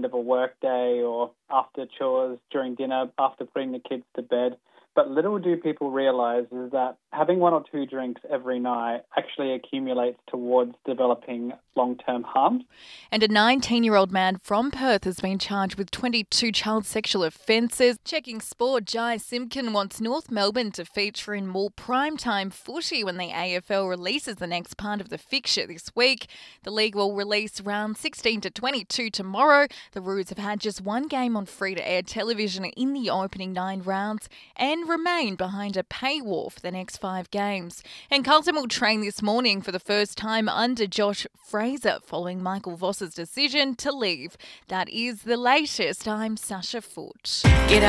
end of a work day or after chores, during dinner, after putting the kids to bed. But little do people realise is that having one or two drinks every night actually accumulates towards developing long-term harms. And a 19-year-old man from Perth has been charged with 22 child sexual offences. Checking sport, Jai Simpkin wants North Melbourne to feature in more primetime footy when the AFL releases the next part of the fixture this week. The league will release round 16 to 22 tomorrow. The Roos have had just one game on free-to-air television in the opening 9 rounds and remain behind a paywall for the next 5 games. And Carlton will train this morning for the first time under Josh Fraser following Michael Voss's decision to leave. That is the latest. I'm Sasha Foote. G'day.